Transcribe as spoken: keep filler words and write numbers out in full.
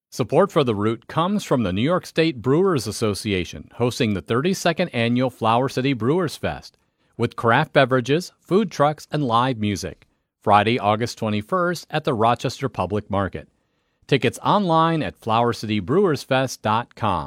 Support for The Root comes from the New York State Brewers Association, hosting the thirty-second Annual Flower City Brewers Fest, with craft beverages, food trucks, and live music, Friday, August twenty-first at the Rochester Public Market. Tickets online at flower city brewers fest dot com.